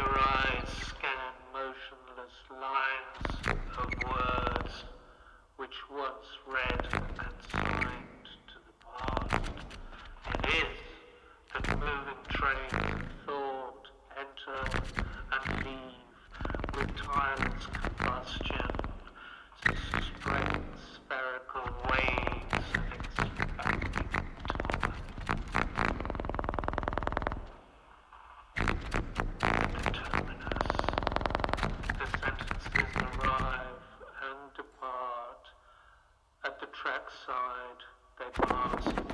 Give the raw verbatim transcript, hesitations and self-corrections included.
Your eyes scan motionless lines of words which once read and signed to the past. It is that moving trains of thought enter and leave with tireless combustion to spread spherical waves of expanding time. The terminus. The sentences arrive and depart. At the trackside they pass